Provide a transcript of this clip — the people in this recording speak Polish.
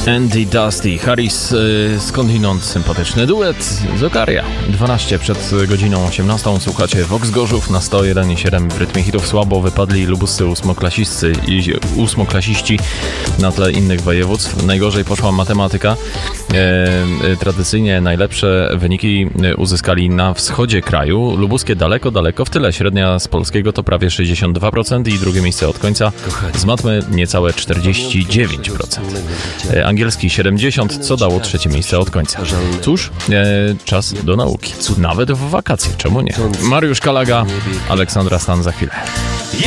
Andy Dusty Harris, skądinąd sympatyczny duet Zokaria. 12 przed godziną 18 słuchacie Vox Gorzów na 101,7 w rytmie hitów. Słabo wypadli lubuscy ósmoklasiści na tle innych województw. Najgorzej poszła matematyka. Tradycyjnie najlepsze wyniki uzyskali na wschodzie kraju. Lubuskie daleko w tyle. Średnia z polskiego to prawie 62% i drugie miejsce od końca. Z matmy niecałe 49%. Angielski 70%, co dało trzecie miejsce od końca. Cóż, czas do nauki. Nawet w wakacje, czemu nie? Mariusz Kalaga, Aleksandra Stan za chwilę.